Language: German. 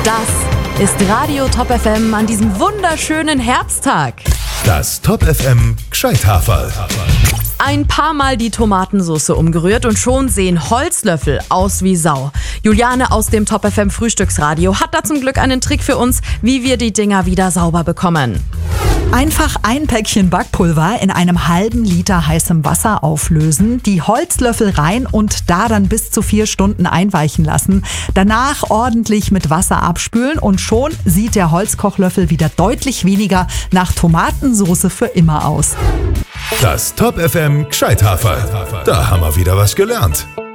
Das ist Radio Top FM an diesem wunderschönen Herbsttag. Das Top FM Gscheithaferl. Ein paar Mal die Tomatensauce umgerührt und schon sehen Holzlöffel aus wie Sau. Juliane aus dem Top FM Frühstücksradio hat da zum Glück einen Trick für uns, wie wir die Dinger wieder sauber bekommen. Einfach ein Päckchen Backpulver in einem halben Liter heißem Wasser auflösen, die Holzlöffel rein und da dann bis zu 4 Stunden einweichen lassen. Danach ordentlich mit Wasser abspülen und schon sieht der Holzkochlöffel wieder deutlich weniger nach Tomatensauce für immer aus. Das Top FM Gscheithaferl. Da haben wir wieder was gelernt.